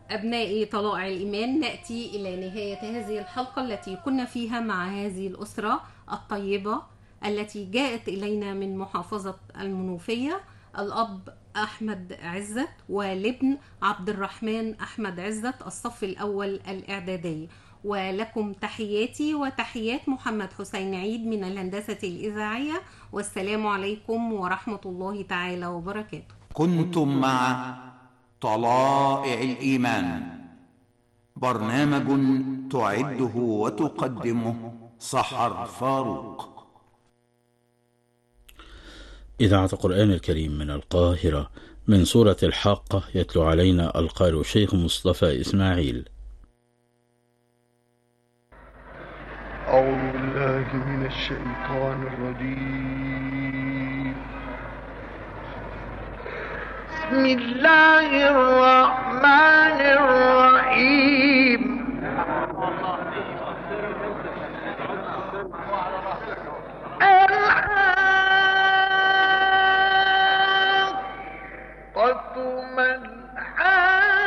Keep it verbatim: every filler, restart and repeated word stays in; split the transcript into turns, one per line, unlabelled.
أبنائي طلائع الإيمان، نأتي إلى نهاية هذه الحلقة التي كنا فيها مع هذه الأسرة الطيبة التي جاءت إلينا من محافظة المنوفية، الأب أحمد عزت والابن عبد الرحمن أحمد عزت، الصف الأول الإعدادي. ولكم تحياتي وتحيات محمد حسين عيد من الهندسة الإذاعية، والسلام عليكم ورحمة الله تعالى وبركاته.
كنتم مع طلائع الإيمان، برنامج تعده وتقدمه سحر فاروق.
إذاعة القرآن الكريم من القاهرة، من سورة الحاقة، يتلو علينا القارئ الشيخ مصطفى إسماعيل.
أعوذ بالله من الشيطان الرجيم. بسم الله الرحمن الرحيم. الحاقة ما الحاقة